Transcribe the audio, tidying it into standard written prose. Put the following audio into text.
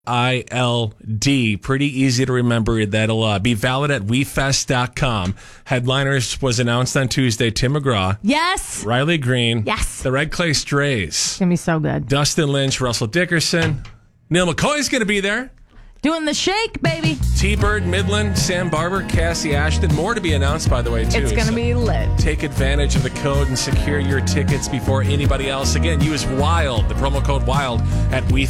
WILD. Pretty easy to remember. That'll be valid at WeFest.com. Headliners was announced on Tuesday. Tim McGraw. Yes. Riley Green. Yes. The Red Clay Strays. It's going to be so good. Dustin Lynch, Russell Dickerson. Neil McCoy's going to be there. Doing the shake, baby. T-Bird, Midland, Sam Barber, Cassie Ashton. More to be announced, by the way, too. It's going to be lit. Take advantage of the code and secure your tickets before anybody else. Again, use WILD, the promo code WILD at WeFest.